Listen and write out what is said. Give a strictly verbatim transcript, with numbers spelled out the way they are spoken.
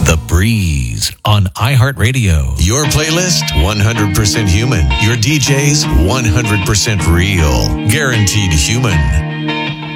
The Breeze on iHeartRadio. Your playlist, one hundred percent human. Your D Js, one hundred percent real. Guaranteed human.